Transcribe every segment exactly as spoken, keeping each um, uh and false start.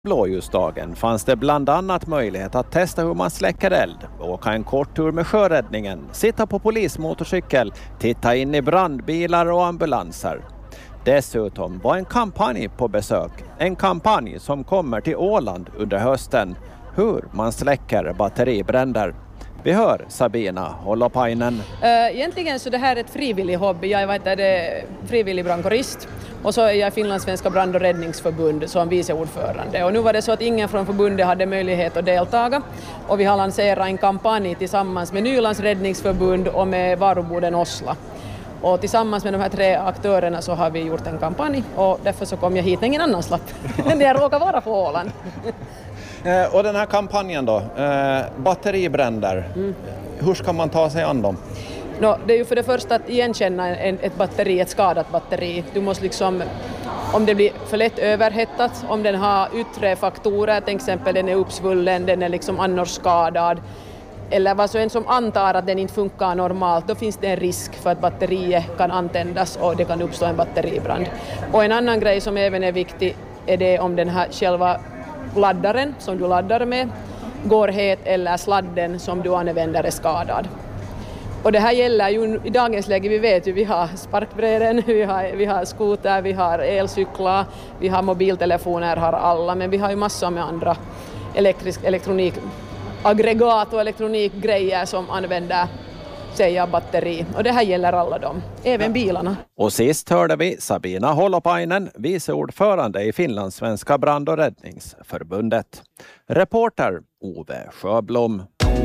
blåljusdagen fanns det bland annat möjlighet att testa hur man släcker eld, åka en kort tur med sjöräddningen, sitta på polismotorcykel, titta in i brandbilar och ambulanser. Dessutom var en kampanj på besök, en kampanj som kommer till Åland under hösten, hur man släcker batteribränder. Vi hör Sabina Holopainen. Egentligen så det här är ett frivillig hobby. Jag vet att det är frivillig brandkårist och så är jag Finlandssvenska brand- och räddningsförbund som vice ordförande. Och nu var det så att ingen från förbundet hade möjlighet att deltaga och vi har lanserat en kampanj tillsammans med Nylands räddningsförbund och med varuboden Osla. Och tillsammans med de här tre aktörerna så har vi gjort en kampanj och därför så kom jag hit när ingen annan slapp. Men jag råkar vara på Åland. Eh, och den här kampanjen då, eh, batteribränder, mm. hur ska man ta sig an dem? No, det är ju för det första att igenkänna en, ett batteri, ett skadat batteri. Du måste liksom, om det blir för lätt överhettat, om den har yttre faktorer, till exempel den är uppsvullen, den är liksom annars skadad, eller vad så en som antar att den inte funkar normalt, då finns det en risk för att batteriet kan antändas och det kan uppstå en batteribrand. Och en annan grej som även är viktig är det om den här själva laddaren som du laddar med går het eller sladden som du använder är skadad. Och det här gäller ju i dagens läge, vi vet ju vi har sparkbräden, vi har, vi har skoter, vi har elcyklar, vi har mobiltelefoner har alla, men vi har ju massor med andra elektrisk elektronikaggregat och elektronikgrejer som använder sig av batteri. Och det här gäller alla dem, även bilarna. Och sist hörde vi Sabina Holopainen, vice ordförande i Finlandssvenska brand- och räddningsförbundet. Reporter Ove Sjöblom.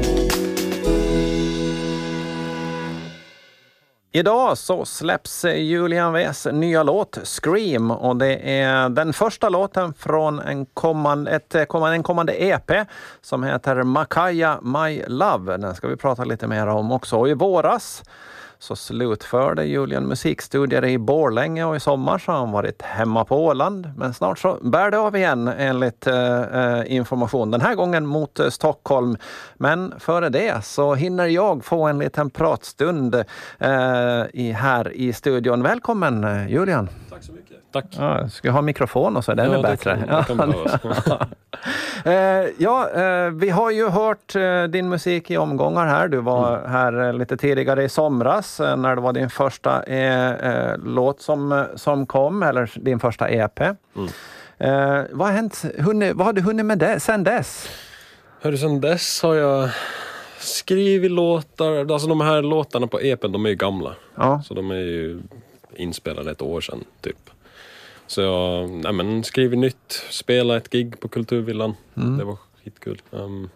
Idag så släpps Julian Wes nya låt Scream och det är den första låten från en kommande, ett, en kommande E P som heter Makaya My Love. Den ska vi prata lite mer om också. Och i våras så slutförde Julian musikstudier i Borlänge och i sommar så har han varit hemma på Åland. Men snart så bär det av igen enligt eh, information. Den här gången mot eh, Stockholm. Men före det så hinner jag få en liten pratstund eh, i, här i studion. Välkommen Julian. Tack så mycket. Tack. Ja, ska jag ha mikrofon och så är det ja, ännu bättre. Det kan, det kan eh, ja, eh, vi har ju hört eh, din musik i omgångar här. Du var mm. här eh, lite tidigare i somras eh, när det var din första eh, eh, låt som, som kom, eller din första E P. Mm. Eh, vad har hänt? Hunni, vad har du hunnit med det sen dess? Hörru, sen dess har jag skrivit låtar. Alltså de här låtarna på E P:n, de är ju gamla. Ja. Så de är ju inspelade ett år sedan typ. Så jag nej men, skriver nytt, spela ett gig på Kulturvillan. Mm. Det var skitkul. Um,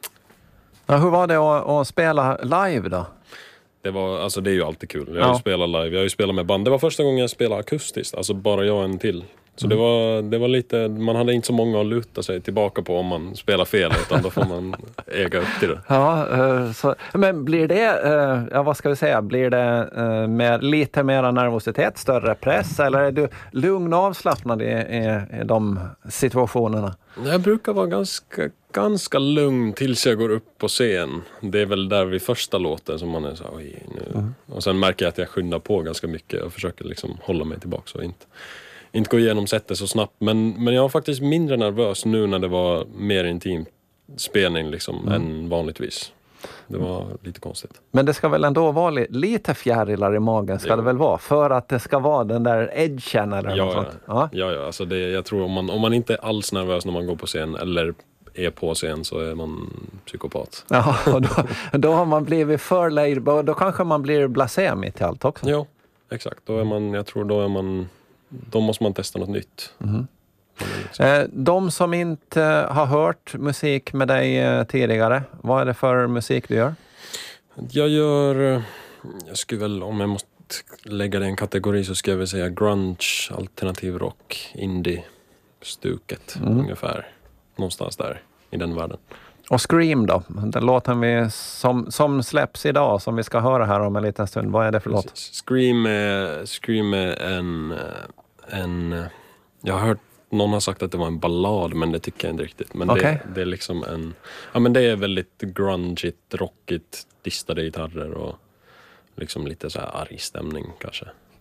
ja, hur var det att, att spela live då? Det var, alltså det är ju alltid kul. Jag har ja. ju spelat live, jag har ju spelat med band. Det var första gången jag spelade akustiskt, alltså bara jag en till. Så mm. det var, det var lite, man hade inte så många att luta sig tillbaka på om man spelar fel, utan då får man äga upp till det. Ja, så, men blir det, ja vad ska vi säga, blir det med lite mer nervositet, större press, eller är du lugn och avslappnad i, i, i de situationerna? Jag brukar vara ganska, ganska lugn tills jag går upp på scen. Det är väl där vid första låten som man är så oj nu. Mm. Och sen märker jag att jag skyndar på ganska mycket och försöker liksom hålla mig tillbaka och inte inte gå igenom sättet så snabbt. Men, men jag var faktiskt mindre nervös nu när det var mer intim spelning liksom, mm. än vanligtvis. Det var lite konstigt. Men det ska väl ändå vara li- lite fjärilar i magen ska jo. det väl vara. För att det ska vara den där edgen eller ja, något ja. sånt. Ja, ja. ja alltså det, jag tror om man, om man inte är alls nervös när man går på scen eller är på scen så är man psykopat. Ja, och då, då har man blivit för lejd. Då kanske man blir blasé mitt i allt också. Ja, exakt. Då är man, jag tror då är man... Då måste man testa något nytt. Mm. Eh, de som inte har hört musik med dig eh, tidigare, vad är det för musik du gör? Jag gör, jag skulle väl, om jag måste lägga det i en kategori så skulle jag väl säga grunge, alternativ rock, indie, stuket mm. ungefär. Någonstans där i den världen. Och Scream då, den låten vi som, som släpps idag som vi ska höra här om en liten stund. Vad är det för låt? Scream är, Scream är en, en... Jag har hört någon har sagt att det var en ballad, men det tycker jag inte riktigt. Men okay. det, det är liksom en... Ja, men det är väldigt grungigt, rockigt, distade gitarrer och liksom lite så här arg stämning kanske.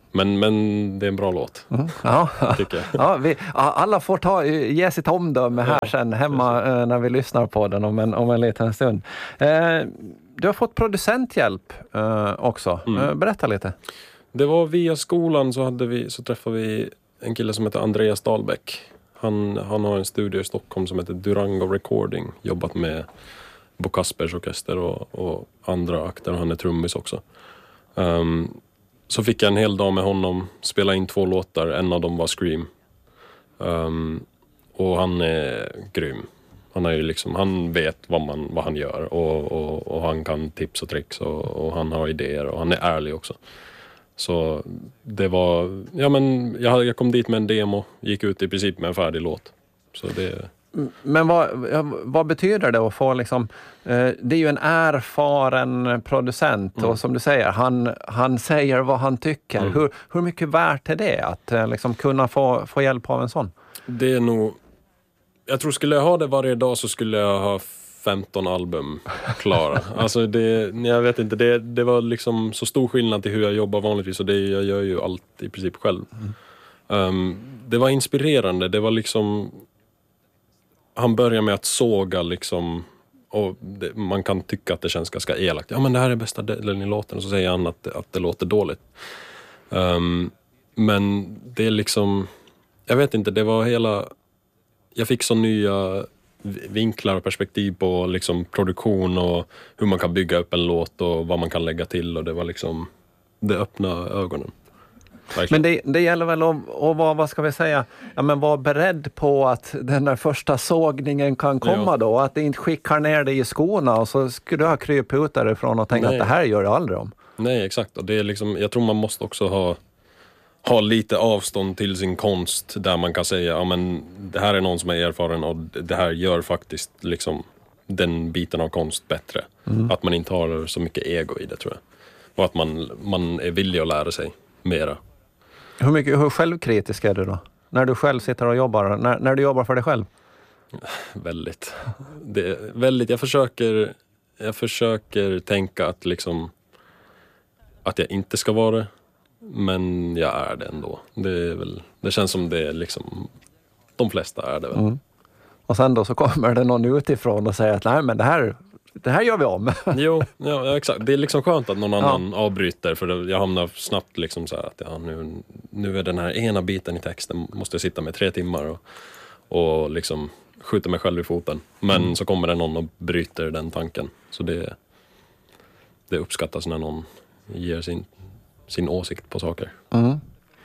Men, men det är en bra låt, mm. ja. tycker jag. Ja, vi, alla får ta, ge sitt omdöme här ja, sen hemma precis. När vi lyssnar på den om en, om en liten stund. Eh, du har fått producenthjälp eh, också. Mm. Eh, berätta lite. Det var via skolan så, hade vi, så träffade vi en kille som heter Andreas Dahlbäck. Han, han har en studio i Stockholm som heter Durango Recording. Jobbat med Bo Kaspers orkester och, och andra akter. Han är trummis också. Um, så fick jag en hel dag med honom. Spela in två låtar. En av dem var Scream. Um, och han är grym. Han, är ju liksom, han vet vad, man, vad han gör. Och, och, och han kan tips och tricks. Och, och han har idéer. Och han är ärlig också. Så det var, ja men jag, jag kom dit med en demo, gick ut i princip med en färdig låt. Så det... Men vad, vad betyder det att få liksom, eh, det är ju en erfaren producent mm. och som du säger, han, han säger vad han tycker. Mm. Hur, hur mycket värt är det att eh, liksom kunna få, få hjälp av en sån? Det är nog, jag tror skulle jag ha det varje dag så skulle jag ha femton album klara. Alltså det, jag vet inte, det, det var liksom så stor skillnad till hur jag jobbar vanligtvis och det, jag gör ju allt i princip själv. Mm. Um, det var inspirerande, det var liksom, han börjar med att såga liksom, och det, man kan tycka att det känns ganska elakt. Ja men det här är bästa delen i låten och så säger han att, att det låter dåligt. Um, men det är liksom, jag vet inte, det var hela, jag fick så nya vinklar och perspektiv på liksom produktion och hur man kan bygga upp en låt och vad man kan lägga till och det var liksom, det öppnade ögonen. Verkligen. Men det, det gäller väl att, att vara, vad ska vi säga, ja, men vara beredd på att den där första sågningen kan komma ja. Då, att det inte skickar ner dig i skorna och så skulle du ha kryp ut därifrån och tänka Nej. Att det här gör jag aldrig om. Nej, exakt. Och det är liksom, jag tror man måste också ha ha lite avstånd till sin konst där man kan säga, ja men det här är någon som är erfaren och det här gör faktiskt liksom den biten av konst bättre. Mm. Att man inte har så mycket ego i det tror jag. Och att man, man är villig att lära sig mera. Hur mycket, hur självkritisk är du då? När du själv sitter och jobbar, när, när du jobbar för dig själv? Väldigt. Det är väldigt, jag försöker jag försöker tänka att liksom att jag inte ska vara det. Men jag är det ändå. Det, är väl, det känns som det är liksom, de flesta är det väl. Mm. Och sen då så kommer det någon utifrån och säger att nej men det här, det här gör vi om. Jo, ja, exakt. Det är liksom skönt att någon annan ja. Avbryter för jag hamnar snabbt liksom så här att ja, nu, nu är den här ena biten i texten måste jag sitta med tre timmar och, och liksom skjuta mig själv i foten. Men mm. så kommer det någon och bryter den tanken. Så det, det uppskattas när någon ger sin sin åsikt på saker. Mm.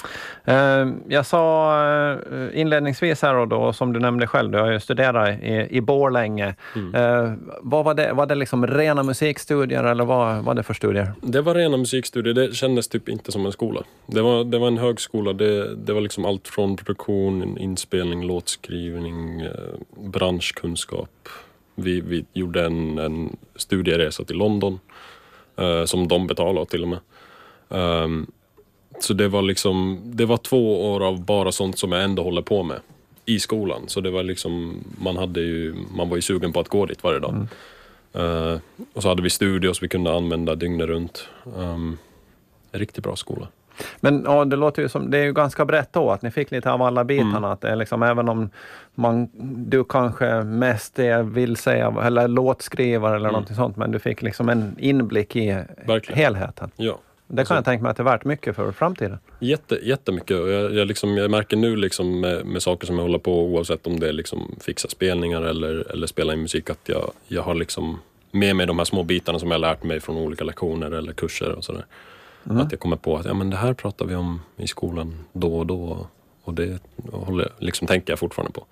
Uh, jag sa uh, inledningsvis här och då, som du nämnde själv, du har ju studerat i, i Borlänge. Mm. Uh, vad var det? Var det liksom rena musikstudier eller vad var det för studier? Det var rena musikstudier, det kändes typ inte som en skola. Det var, det var en högskola, det, det var liksom allt från produktion, inspelning, låtskrivning, uh, branschkunskap. Vi, vi gjorde en, en studieresa till London uh, som de betalade till och med. Um, så det var liksom det var två år av bara sånt som jag ändå håller på med i skolan, så det var liksom man hade ju man var ju sugen på att gå dit varje dag. Mm. Uh, och så hade vi studios vi kunde använda dygnet runt. Um, en riktigt bra skola. Men ja, det låter ju som det är ju ganska brett då att ni fick lite av alla bitarna mm. att det är liksom, även om man du kanske mest är, vill säga eller låtskrivare eller mm. något sånt, men du fick liksom en inblick i Verkligen. Helheten. Ja. Det kan alltså, jag tänka mig att det är värt mycket för framtiden. Jätte, jättemycket. Jag, jag, liksom, jag märker nu liksom med, med saker som jag håller på, oavsett om det är liksom fixa spelningar eller, eller spela in musik, att jag, jag har liksom med mig de här små bitarna som jag har lärt mig från olika lektioner eller kurser och sådär. Mm. Att jag kommer på att ja, men det här pratar vi om i skolan då och då. Och det håller, liksom, tänker jag fortfarande på.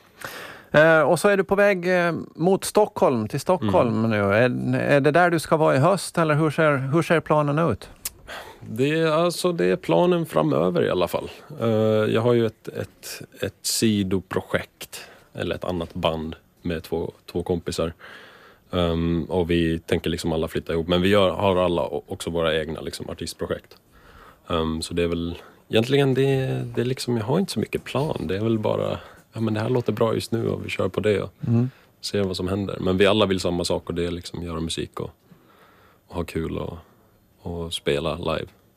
Eh, och så är du på väg eh, mot Stockholm, till Stockholm mm. nu. Är, är det där du ska vara i höst eller hur ser, hur ser planen ut? Det är, alltså, det är planen framöver i alla fall. Uh, jag har ju ett, ett, ett sidoprojekt, eller ett annat band med två, två kompisar. Um, och vi tänker liksom alla flytta ihop. Men vi gör, har alla också våra egna liksom, artistprojekt. Um, så det är väl, egentligen det, det är liksom, jag har inte så mycket plan. Det är väl bara, ja men det här låter bra just nu och vi kör på det och mm. ser vad som händer. Men vi alla vill samma sak och det är liksom göra musik och, och ha kul och och spela live.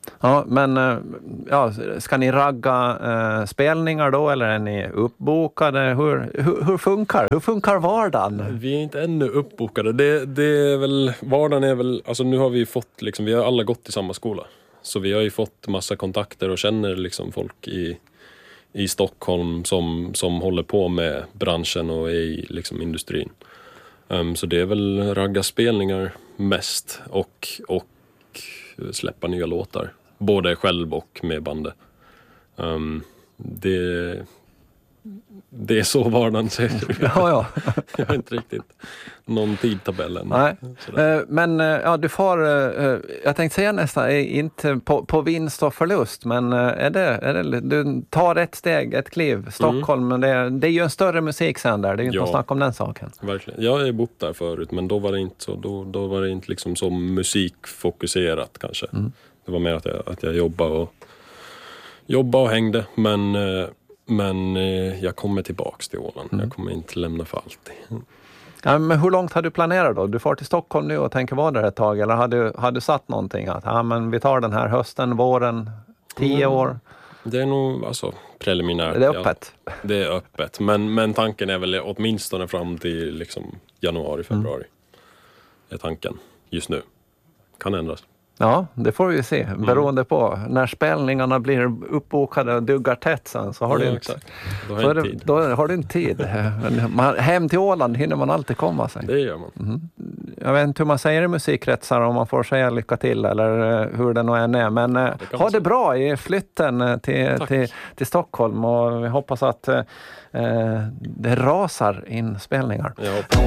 Ja, men ja, ska ni ragga eh, spelningar då eller är ni uppbokade? Hur, hur, hur funkar hur funkar vardagen? Vi är inte ännu uppbokade. Det, det är väl, vardagen är väl, alltså nu har vi fått liksom, vi har alla gått i samma skola. Så vi har ju fått massa kontakter och känner liksom folk i, i Stockholm som, som håller på med branschen och är i liksom industrin. Um, så det är väl ragga spelningar mest och, och släppa nya låtar. Både själv och med bandet. Um, det, det är så vardagen ser ut. Ja, ja. Jag har inte riktigt någon tidtabell än. Nej. Uh, men uh, ja, du får, uh, jag tänkte säga nästan, inte på, på vinst och förlust, men uh, är det, är det, du tar ett steg, ett kliv, Stockholm, mm. men det, det är ju en större musikscen där, det är ju inte ja, att snacka om den saken. Verkligen. Jag har bott där förut, men då var det inte så, då, då var det inte liksom så musikfokuserat kanske. Mm. Det var mer att jag, att jag jobbade och, jobbade och hängde. Men, men jag kommer tillbaks till Åland. Mm. Jag kommer inte lämna för alltid. Ja, men hur långt har du planerat då? Du får till Stockholm nu och tänker vara där ett tag. Eller har du, har du satt någonting? Att ja, men vi tar den här hösten, våren, tio mm. år? Det är nog alltså, preliminärt. Är det öppet? Ja, det är öppet. Men, men tanken är väl åtminstone fram till liksom, januari, februari. Mm. Är tanken just nu. Kan ändras. Ja, det får vi se. Beroende mm. på när spelningarna blir uppbokade och duggar tätt sen så har, ja, du, inte, då har, så det, tid. Då har du inte tid. Men man, hem till Åland hinner man alltid komma sig. Det gör man. Mm. Jag vet inte hur man säger i musikkretsar, om man får säga lycka till eller hur det nog än är. Men ja, det ha det bra i flytten till, till, till Stockholm och vi hoppas att eh, det rasar in spelningar. Jag hoppas.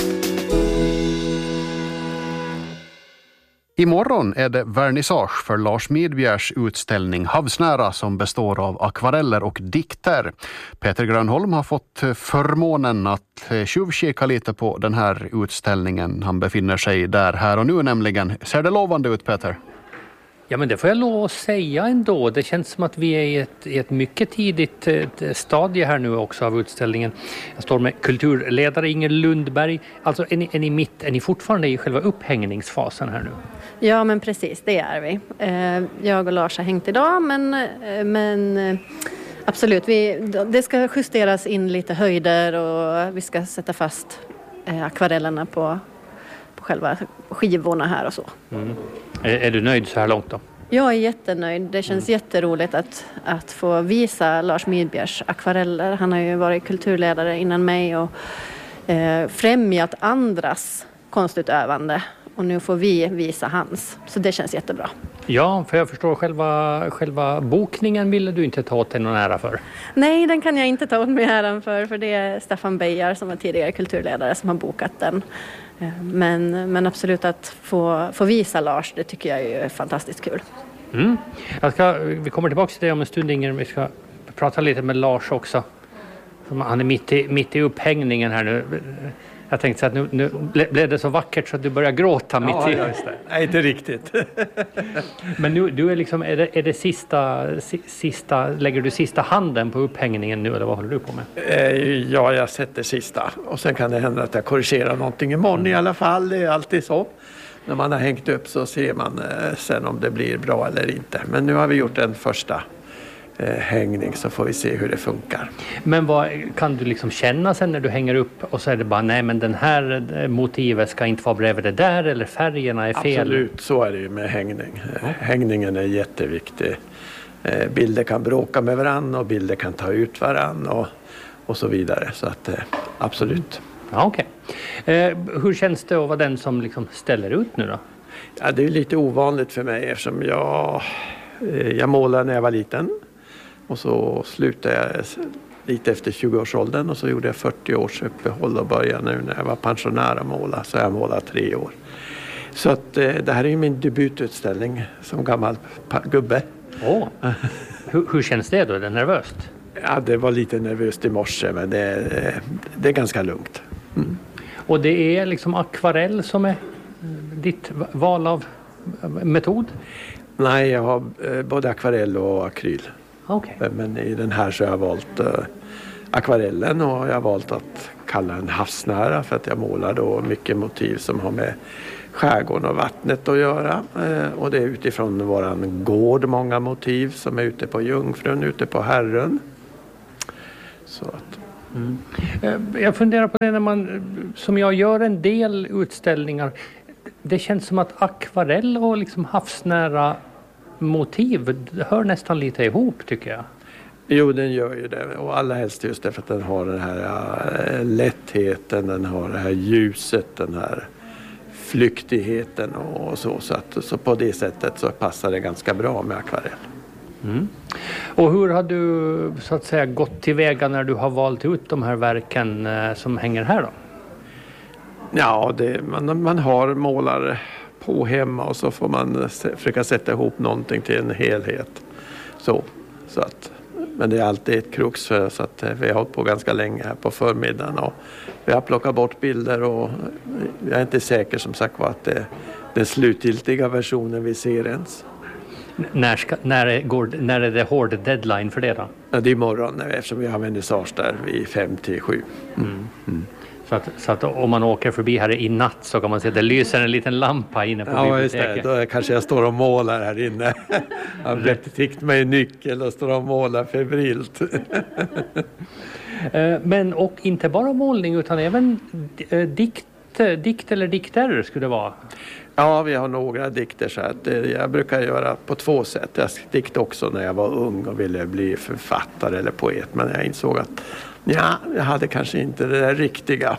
Imorgon är det vernissage för Lars Midbjärs utställning Havsnära som består av akvareller och dikter. Peter Grönholm har fått förmånen att tjuvkika lite på den här utställningen. Han befinner sig där här och nu nämligen. Ser det lovande ut, Peter? Ja, men det får jag lov att säga ändå. Det känns som att vi är i ett, i ett mycket tidigt stadie här nu också av utställningen. Jag står med kulturledare Inger Lundberg. Alltså är ni, är ni mitt, är ni fortfarande i själva upphängningsfasen här nu? Ja, men precis, det är vi. Jag och Lars har hängt idag, men, men absolut, vi, det ska justeras in lite höjder och vi ska sätta fast akvarellerna på, på själva skivorna här och så. Mm. Är, är du nöjd så här långt då? Jag är jättenöjd. Det känns mm. jätteroligt att, att få visa Lars Midbjärs akvareller. Han har ju varit kulturledare innan mig och eh, främjat andras konstutövande. Och nu får vi visa hans. Så det känns jättebra. Ja, för jag förstår själva, själva bokningen ville du inte ta åt dig någon ära för. Nej, den kan jag inte ta åt mig äran för. För det är Staffan Beijar som är tidigare kulturledare som har bokat den. Men, men absolut att få, få visa Lars, det tycker jag är fantastiskt kul. Mm. Jag ska, vi kommer tillbaka till det om en stund, Inger. Vi ska prata lite med Lars också. Han är mitt i, mitt i upphängningen här nu. Jag tänkte att nu, nu blev det så vackert så att du börjar gråta mitt ja, i. Ja, just det. Nej, inte riktigt. Men nu, du är liksom, är det, är det sista, sista, lägger du sista handen på upphängningen nu eller vad håller du på med? Ja, jag sätter sista. Och sen kan det hända att jag korrigerar någonting imorgon mm. i alla fall. Det är alltid så. När man har hängt upp så ser man sen om det blir bra eller inte. Men nu har vi gjort en första hängning så får vi se hur det funkar. Men vad kan du liksom känna sen när du hänger upp och så är det bara nej men den här motivet ska inte vara bredvid det där eller färgerna är fel? Absolut, så är det ju med hängning. Mm. Hängningen är jätteviktig. Bilder kan bråka med varandra och bilder kan ta ut varandra och, och så vidare. Så att absolut. Ja, okej. Eh, hur känns det att vara den som liksom ställer ut nu då? Ja, det är lite ovanligt för mig eftersom jag, jag målade när jag var liten. Och så slutade jag lite efter tjugo-årsåldern och så gjorde jag fyrtio års uppehåll och började nu när jag var pensionär att måla. Så jag målade tre år. Så att, det här är min debututställning som gammal gubbe. Oh. hur, hur känns det då? Är det nervöst? Ja, det var lite nervöst i morse men det, det är ganska lugnt. Mm. Och det är liksom akvarell som är ditt val av metod? Nej, jag har både akvarell och akryl. Okay. Men i den här så har jag valt uh, akvarellen och jag har valt att kallar en havsnära för att jag målar då mycket motiv som har med skärgården och vattnet att göra. Och det är utifrån våran gård många motiv som är ute på Jungfrun, ute på Herren. Så att... Mm. Jag funderar på det när man, som jag gör en del utställningar, det känns som att akvarell och liksom havsnära motiv hör nästan lite ihop tycker jag. Jo, den gör ju det. Och allra helst just därför att den har den här lättheten, den har det här ljuset, den här flyktigheten och så. Så, att, så på det sättet så passar det ganska bra med akvarell. Mm. Och hur har du så att säga gått tillväga när du har valt ut de här verken eh, som hänger här då? Ja, det, man, man har målare på hemma och så får man se, försöka sätta ihop någonting till en helhet. Så, så att, men det är alltid ett krux för så att vi har hållit på ganska länge här på förmiddagen och vi har plockat bort bilder och jag är inte säker som sagt var att det är den slutgiltiga versionen vi ser ens. När, ska, när, går, när är det hård deadline för det då? Ja, det är imorgon eftersom vi har vernissage där vid fem till sju. Mm. Mm. Så, att, så att om man åker förbi här i natt så kan man se att det lyser en liten lampa inne på ja, biblioteket. Ja, just det. Då kanske jag står och målar här inne. Jag har rätt mig en nyckel och står och målar febrilt. Men och inte bara målning utan även dikt, dikt eller dikter skulle det vara? Ja, vi har några dikter så att jag brukar göra på två sätt. Jag diktade också när jag var ung och ville bli författare eller poet. Men jag insåg att ja, jag hade kanske inte det där riktiga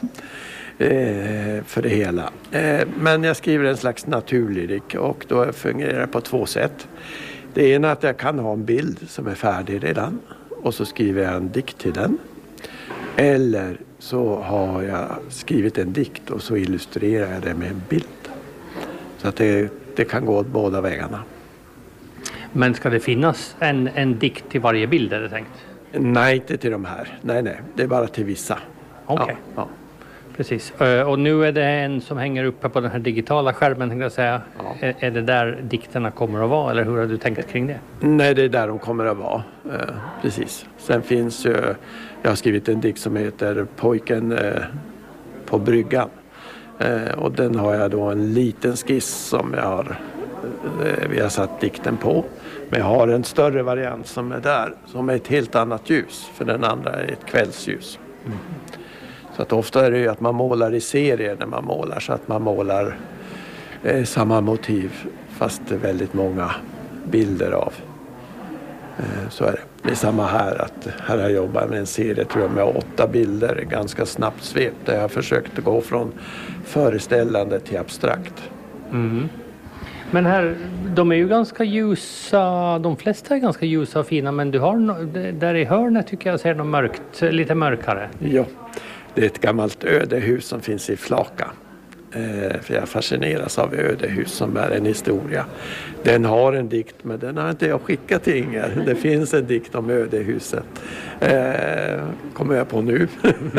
eh, för det hela. Eh, men jag skriver en slags naturlyrik och då fungerar det på två sätt. Det ena är att jag kan ha en bild som är färdig redan och så skriver jag en dikt till den. Eller så har jag skrivit en dikt och så illustrerar jag det med en bild. Så att det, det kan gå åt båda vägarna. Men ska det finnas en, en dikt till varje bild är det tänkt? Nej, inte till de här. Nej, nej. Det är bara till vissa. Okej. Okay. Ja, ja. Precis. Och nu är det en som hänger uppe på den här digitala skärmen, tänkte jag säga. Ja. Är, är det där dikterna kommer att vara eller hur har du tänkt kring det? Nej, det är där de kommer att vara. Eh, precis. Sen finns ju, jag har skrivit en dikt som heter Pojken eh, på bryggan. Eh, och den har jag då en liten skiss som jag har, eh, vi har satt dikten på. Men jag har en större variant som är där, som är ett helt annat ljus. För den andra är ett kvällsljus. Mm. Så att ofta är det ju att man målar i serier när man målar. Så att man målar eh, samma motiv fast det är väldigt många bilder av. Eh, så är det. Det är samma här, att här har jag jobbat med en serie tror jag med åtta bilder, ganska snabbt svep. Där jag har försökt gå från föreställande till abstrakt. Mm. Men här, de är ju ganska ljusa, de flesta är ganska ljusa och fina, men du har no, där i hörnet tycker jag ser något mörkt, lite mörkare. Ja, det är ett gammalt ödehus som finns i Flaka. Eh, för jag fascineras av ödehus som är en historia. Den har en dikt, men den har inte jag skickat till Inger. Det finns en dikt om ödehuset. Eh, kommer jag på nu.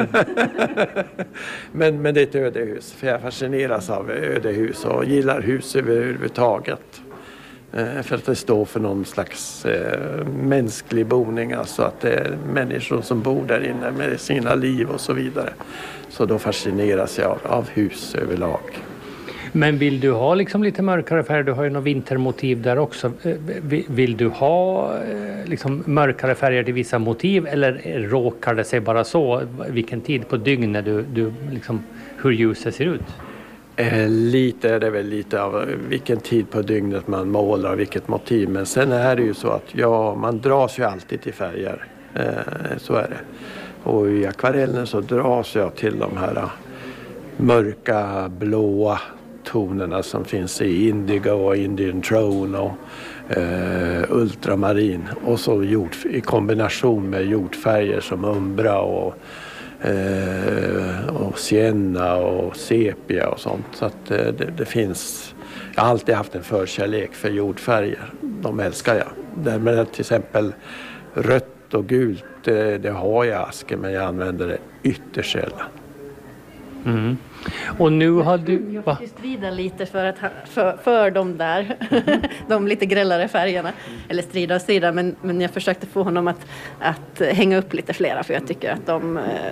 men, men det är ett ödehus. För jag fascineras av ödehus och gillar hus överhuvudtaget. Eh, för att det står för någon slags eh, mänsklig boning. Alltså att det är människor som bor där inne med sina liv och så vidare. Så då fascineras jag av, av hus överlag. Men vill du ha liksom lite mörkare färger? Du har ju något vintermotiv där också. Vill du ha liksom mörkare färger till vissa motiv eller råkar det sig bara så? Vilken tid på dygnet du, du liksom, hur ljuset ser ut? Eh, lite är det väl lite av vilken tid på dygnet man målar och vilket motiv. Men sen är det ju så att ja, man dras ju alltid till färger. Eh, så är det. Och i akvarellen så dras jag till de här mörka blåa tonerna som finns i indigo och Indian Throne och eh, ultramarin. Och så jord, i kombination med jordfärger som umbra och, eh, och sienna och sepia och sånt. Så att eh, det, det finns, jag har alltid haft en förkärlek för jordfärger. De älskar jag. Därmed till exempel rött och gult, det, det har jag asken men jag använder det ytterst sällan. Mm. Och nu har du... Jag fick ju strida lite för, att, för, för de där, de lite grällare färgerna. Eller strida och strida, men, men jag försökte få honom att, att hänga upp lite flera för jag tycker att de,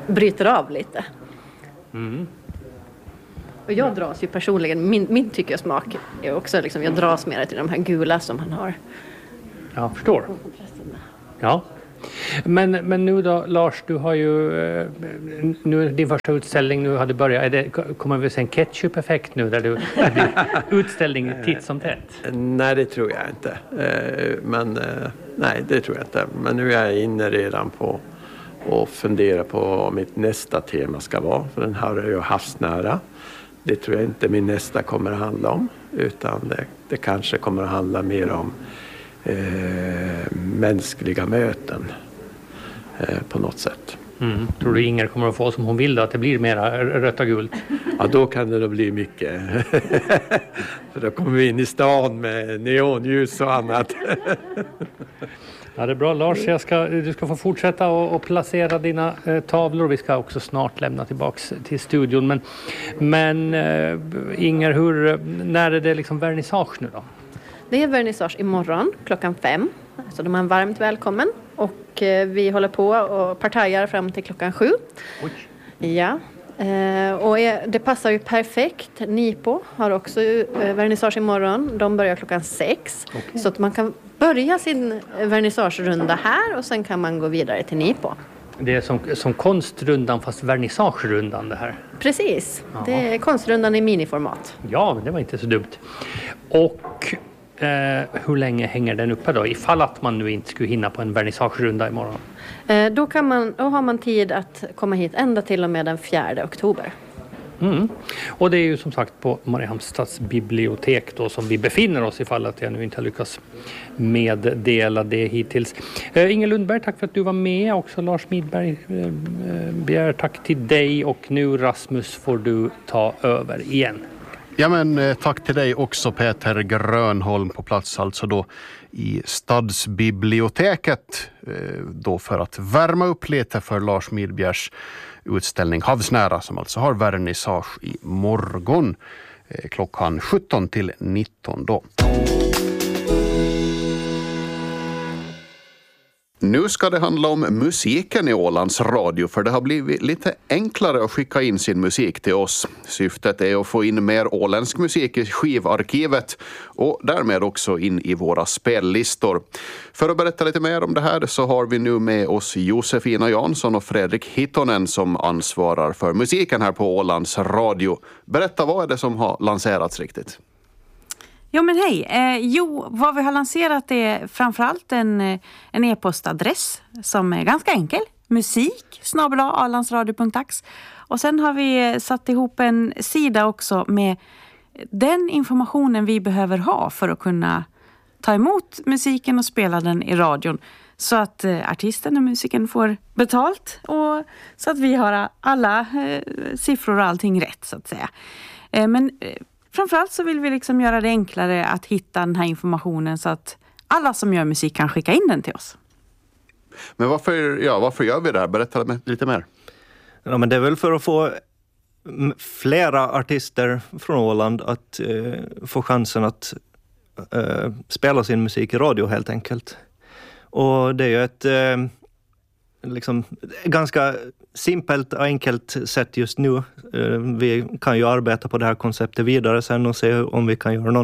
bryter av lite. Mm. Och jag dras ju personligen, min, min tycker smak är också liksom, jag dras mer till de här gula som han har. Jag förstår. Ja. Men, men nu då, Lars, du har ju nu din första utställning nu har det börjat. Är det, kommer vi se en ketchup-effekt nu där du utställning titt som tätt? Nej, det tror jag inte. Men nej, det tror jag inte. Men nu är jag inne redan på och fundera på vad mitt nästa tema ska vara. För den här är ju havsnära. Det tror jag inte min nästa kommer att handla om. Utan det, det kanske kommer att handla mer om eh, mänskliga möten eh, på något sätt. Mm. Tror du Inger kommer att få som hon vill då? Att det blir mer rött och gult? Ja, då kan det då bli mycket. För då kommer vi in i stan med neonljus och annat. Ja, det är bra. Lars, jag ska, du ska få fortsätta och, och placera dina eh, tavlor. Vi ska också snart lämna tillbaks till studion. Men, men eh, Inger, hur, när är det liksom vernissage nu då? Det är vernissage imorgon klockan fem. Så de är varmt välkommen. Och eh, vi håller på och partajar fram till klockan sju. Oj. Ja. Eh, och är, det passar ju perfekt. Nipo har också eh, vernissage imorgon. De börjar klockan sex. Okay. Så att man kan börja sin vernissagerunda här och sen kan man gå vidare till Nipo. Det är som, som konstrundan fast vernissagerundan det här. Precis. Ja. Det är konstrundan i miniformat. Ja, men det var inte så dumt. Och eh, hur länge hänger den uppe då? Ifall att man nu inte skulle hinna på en vernissagerunda imorgon. Eh, då, kan man, då har man tid att komma hit ända till och med den fjärde oktober. Mm. Och det är ju som sagt på Mariehamns bibliotek då som vi befinner oss ifall att jag nu inte har lyckats meddela det hittills. Uh, Inger Lundberg, tack för att du var med. Också Lars Midberg uh, begär tack till dig och nu Rasmus får du ta över igen. Ja, men tack till dig också Peter Grönholm på plats alltså då i Stadsbiblioteket då för att värma upp lite för Lars Midbergs utställning Havsnära som alltså har vernissage i morgon klockan sjutton till nitton då. Nu ska det handla om musiken i Ålands Radio för det har blivit lite enklare att skicka in sin musik till oss. Syftet är att få in mer åländsk musik i skivarkivet och därmed också in i våra spellistor. För att berätta lite mer om det här så har vi nu med oss Josefina Jansson och Fredrik Hittonen som ansvarar för musiken här på Ålands Radio. Berätta, vad är det som har lanserats riktigt? Jo men hej, eh, jo vad vi har lanserat är framförallt en, en e-postadress som är ganska enkel. Musik snabel-a alandsradio punkt ax. Och sen har vi satt ihop en sida också med den informationen vi behöver ha för att kunna ta emot musiken och spela den i radion. Så att eh, artisten och musiken får betalt och så att vi har alla eh, siffror och allting rätt så att säga. Eh, men... Eh, Framförallt så vill vi liksom göra det enklare att hitta den här informationen så att alla som gör musik kan skicka in den till oss. Men varför, ja, varför gör vi det här? Berätta lite mer. Ja, men det är väl för att få flera artister från Åland att eh, få chansen att eh, spela sin musik i radio helt enkelt. Och det är ju ett eh, liksom, ganska simpelt och enkelt sätt just nu. Vi kan ju arbeta på det här konceptet vidare sen och se om vi kan göra någon,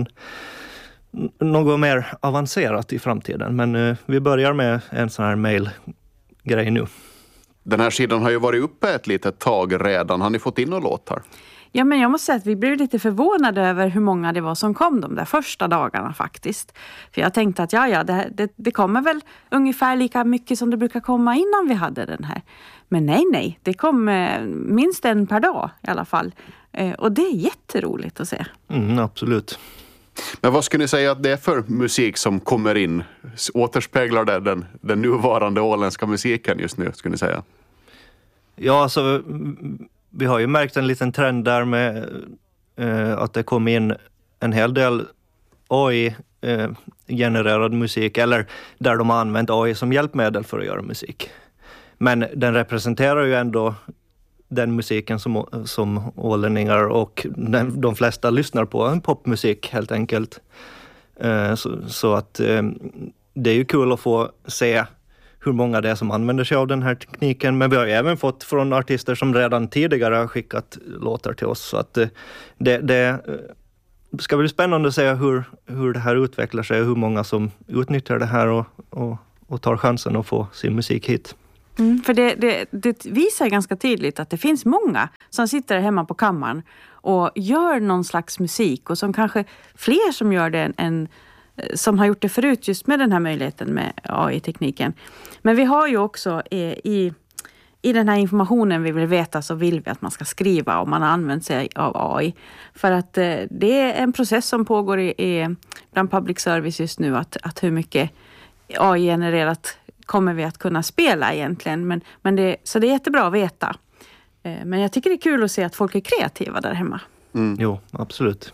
något mer avancerat i framtiden. Men vi börjar med en sån här mailgrej nu. Den här sidan har ju varit uppe ett litet tag redan. Har ni fått in några låtar? Ja, men jag måste säga att vi blev lite förvånade över hur många det var som kom de där första dagarna faktiskt. För jag tänkte att ja, ja, det, det, det kommer väl ungefär lika mycket som det brukar komma innan vi hade den här. Men nej, nej, det kom eh, minst en per dag i alla fall. Eh, och det är jätteroligt att se. Mm, absolut. Men vad skulle ni säga att det är för musik som kommer in? Återspeglar det den, den nuvarande åländska musiken just nu, skulle ni säga? Ja, alltså... Vi har ju märkt en liten trend där med eh, att det kom in en hel del A I-genererad eh, musik eller där de har använt A I som hjälpmedel för att göra musik. Men den representerar ju ändå den musiken som, som ålänningar och den, de flesta lyssnar på, en popmusik helt enkelt. Eh, så, så att eh, det är ju kul att få se hur många det är som använder sig av den här tekniken. Men vi har ju även fått från artister som redan tidigare har skickat låtar till oss. Så att det, det ska bli spännande att se hur, hur det här utvecklar sig och hur många som utnyttjar det här och, och, och tar chansen att få sin musik hit. Mm, för det, det, det visar ganska tydligt att det finns många som sitter hemma på kammaren och gör någon slags musik, och som kanske fler som gör det än, än som har gjort det förut just med den här möjligheten med A I-tekniken. Men vi har ju också eh, i, i den här informationen vi vill veta, så vill vi att man ska skriva om man har använt sig av A I. För att eh, det är en process som pågår i, i bland public service just nu, att, att hur mycket A I-genererat kommer vi att kunna spela egentligen. Men, men det, så det är jättebra att veta. Eh, men jag tycker det är kul att se att folk är kreativa där hemma. Mm. Jo, absolut.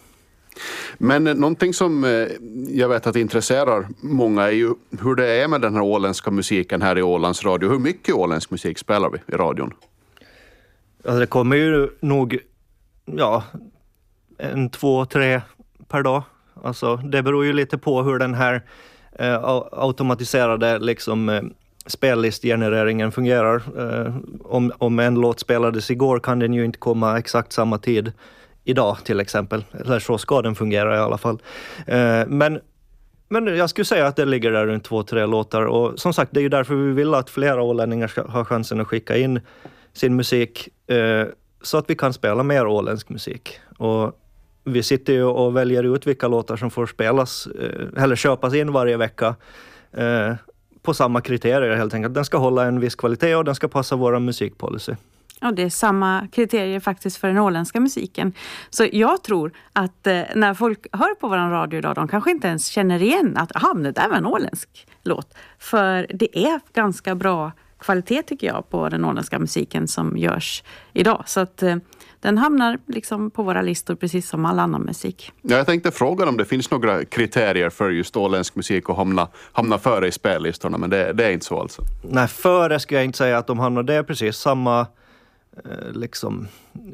Men någonting som jag vet att intresserar många är ju hur det är med den här åländska musiken här i Ålands Radio. Hur mycket åländsk musik spelar vi i radion? Alltså det kommer ju nog ja, en, två, tre per dag. Alltså det beror ju lite på hur den här eh, automatiserade liksom, eh, spellistgenereringen fungerar. Eh, om, om en låt spelades igår kan den ju inte komma exakt samma tid idag till exempel. Eller så ska den fungera i alla fall. Eh, men, men jag skulle säga att det ligger där runt två, tre låtar. Och som sagt, det är ju därför vi vill att flera ålänningar ska ha chansen att skicka in sin musik. Eh, så att vi kan spela mer åländsk musik. Och vi sitter ju och väljer ut vilka låtar som får spelas eh, eller köpas in varje vecka. Eh, på samma kriterier helt enkelt. Den ska hålla en viss kvalitet och den ska passa våra musikpolicy. Ja, det är samma kriterier faktiskt för den åländska musiken. Så jag tror att eh, när folk hör på vår radio idag, de kanske inte ens känner igen att aha, det där var en åländsk låt. För det är ganska bra kvalitet tycker jag på den åländska musiken som görs idag. Så att eh, den hamnar liksom på våra listor precis som all annan musik. Ja, jag tänkte fråga om det finns några kriterier för just åländsk musik att hamna, hamna före i spellistorna, men det, det är inte så alltså. Nej, före ska jag inte säga att de hamnar. Det är precis samma liksom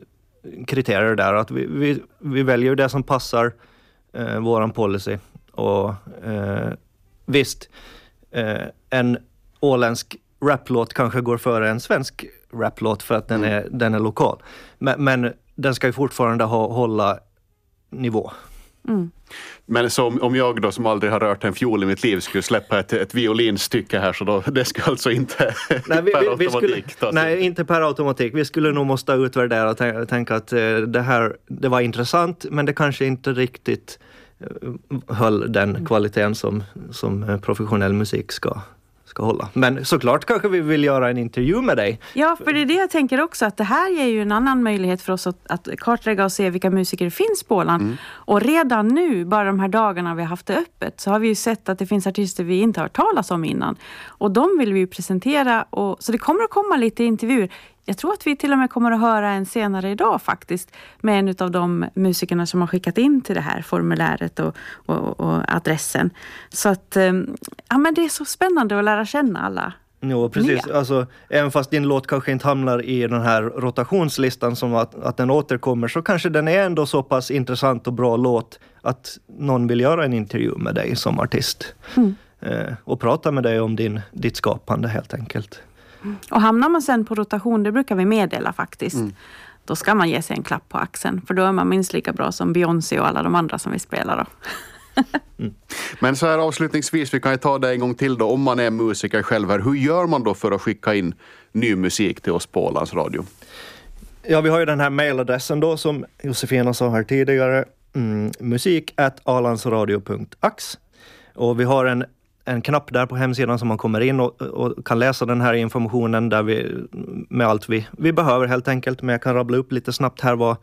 kriterier där, att vi, vi, vi väljer det som passar eh, våran policy och eh, visst eh, en åländsk raplåt kanske går före en svensk raplåt för att den är, mm. den är lokal, men, men den ska ju fortfarande ha, hålla nivå. Mm. Men så om, om jag då som aldrig har rört en fiol i mitt liv skulle släppa ett, ett violinstycke här, så då, det ska alltså inte nej, vi, per vi, automatik vi skulle, nej, inte per automatik. Vi skulle nog måste utvärdera och tänka, tänka att eh, det här det var intressant, men det kanske inte riktigt eh, höll den kvaliteten som, som professionell musik ska ska hålla. Men såklart kanske vi vill göra en intervju med dig. Ja, för det är det jag tänker också, att det här ger ju en annan möjlighet för oss att, att kartlägga och se vilka musiker det finns på Åland. Mm. Och redan nu, bara de här dagarna vi har haft det öppet, så har vi ju sett att det finns artister vi inte har hört talas om innan. Och de vill vi ju presentera, och, så det kommer att komma lite intervjuer. Jag tror att vi till och med kommer att höra en senare idag faktiskt med en av de musikerna som har skickat in till det här formuläret och, och, och adressen. Så att ja, men det är så spännande att lära känna alla. Jo, precis. Alltså, även fast din låt kanske inte hamnar i den här rotationslistan som att, att den återkommer, så kanske den är ändå så pass intressant och bra låt att någon vill göra en intervju med dig som artist. Mm. Eh, och prata med dig om din, ditt skapande helt enkelt. Och hamnar man sen på rotation, det brukar vi meddela faktiskt. Mm. Då ska man ge sig en klapp på axeln. För då är man minst lika bra som Beyoncé och alla de andra som vi spelar då. mm. Men så här avslutningsvis, vi kan ju ta det en gång till då. Om man är musiker själv här, hur gör man då för att skicka in ny musik till oss på Ålands Radio? Ja, vi har ju den här mailadressen då som Josefina sa här tidigare. Mm, musik at alandsradio punkt ax. Och vi har en en knapp där på hemsidan som man kommer in och, och kan läsa den här informationen där vi, med allt vi, vi behöver helt enkelt. Men jag kan rabbla upp lite snabbt här vad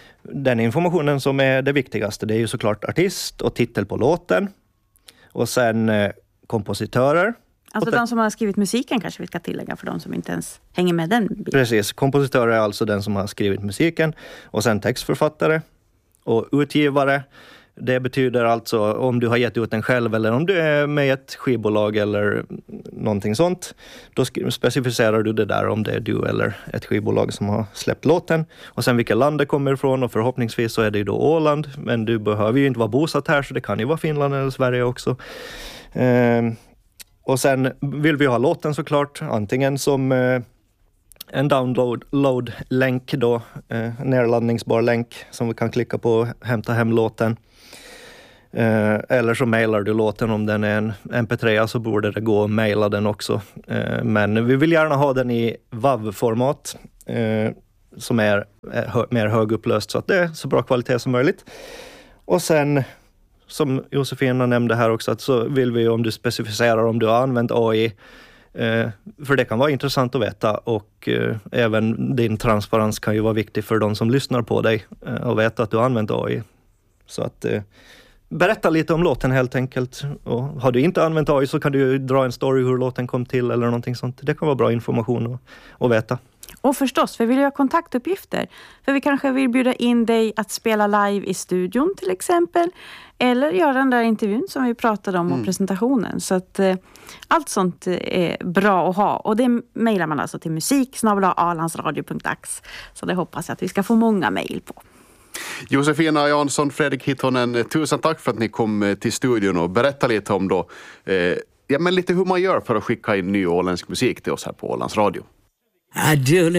den informationen som är det viktigaste. Det är ju såklart artist och titel på låten. Och sen eh, kompositörer. Alltså de som har skrivit musiken kanske vi ska tillägga för de som inte ens hänger med den biten. Precis, kompositörer är alltså den som har skrivit musiken. Och sen textförfattare och utgivare. Det betyder alltså om du har gett ut den själv eller om du är med i ett skivbolag eller någonting sånt. Då specificerar du det där om det är du eller ett skivbolag som har släppt låten. Och sen vilket land det kommer ifrån, och förhoppningsvis så är det ju då Åland. Men du behöver ju inte vara bosatt här, så det kan ju vara Finland eller Sverige också. Ehm, Och sen vill vi ha låten såklart, antingen som eh, en download-länk då, eh, nedladdningsbar länk som vi kan klicka på och hämta hem låten. Eh, eller så mailar du låten om den är en M P tre, så borde det gå att maila den också. Eh, men vi vill gärna ha den i W A V-format eh, som är, är hö- mer högupplöst så att det är så bra kvalitet som möjligt. Och sen, som Josefina nämnde här också, att så vill vi om du specificerar om du har använt A I, eh, för det kan vara intressant att veta, och eh, även din transparens kan ju vara viktig för de som lyssnar på dig eh, och veta att du har använt A I. Så att eh, berätta lite om låten helt enkelt. Och har du inte använt A I så kan du ju dra en story hur låten kom till eller någonting sånt. Det kan vara bra information att, att veta. Och förstås, vi vill ha kontaktuppgifter. För vi kanske vill bjuda in dig att spela live i studion till exempel. Eller göra den där intervjun som vi pratade om mm. och presentationen. Så att eh, allt sånt är bra att ha. Och det mejlar man alltså till musik snabel-a alandsradio punkt ax. Så det hoppas jag att vi ska få många mejl på. Josefina Jansson, Fredrik Hittonen, tusen tack för att ni kom till studion och berättade lite om då, eh, ja, men lite hur man gör för att skicka in ny åländsk musik till oss här på Ålands Radio.